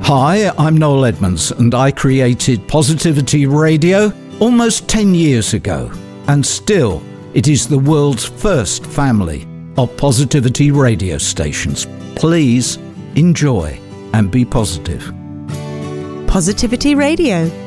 Hi, I'm Noel Edmonds, and I created Positivity Radio almost 10 years ago. And still, it is the world's first family of positivity radio stations. Please enjoy and be positive. Positivity Radio.